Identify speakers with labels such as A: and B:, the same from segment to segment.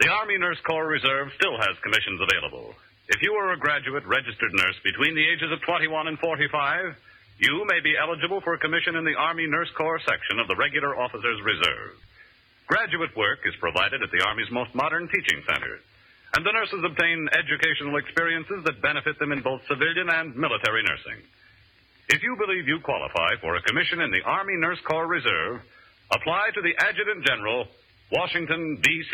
A: The Army Nurse Corps Reserve still has commissions available. If you are a graduate registered nurse between the ages of 21 and 45, you may be eligible for a commission in the Army Nurse Corps section of the Regular Officers Reserve. Graduate work is provided at the Army's most modern teaching centers, and the nurses obtain educational experiences that benefit them in both civilian and military nursing. If you believe you qualify for a commission in the Army Nurse Corps Reserve, apply to the Adjutant General, Washington, D.C.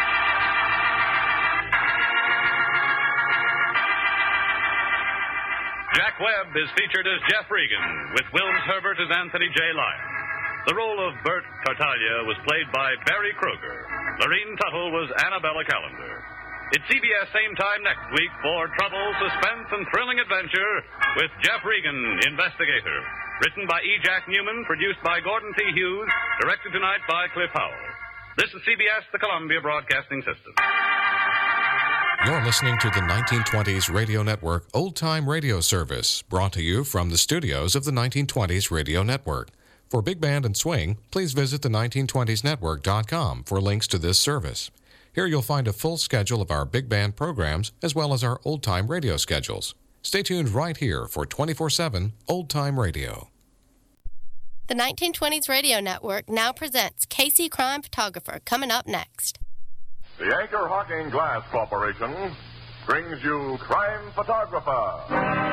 A: Jack Webb is featured as Jeff Regan, with Wilms Herbert as Anthony J. Lyon. The role of Bert Tartaglia was played by Barry Kruger. Lorene Tuttle was Annabella Callender. It's CBS same time next week for trouble, suspense, and thrilling adventure with Jeff Regan, Investigator. Written by E. Jack Newman, produced by Gordon T. Hughes, directed tonight by Cliff Howell. This is CBS, the Columbia Broadcasting System.
B: You're listening to the 1920s Radio Network Old Time Radio Service, brought to you from the studios of the 1920s Radio Network. For Big Band and Swing, please visit the 1920snetwork.com for links to this service. Here you'll find a full schedule of our Big Band programs as well as our Old Time Radio schedules. Stay tuned right here for 24/7 Old Time Radio.
C: The 1920s Radio Network now presents Casey Crime Photographer, coming up next.
D: The Anchor Hawking Glass Corporation brings you Crime Photographer.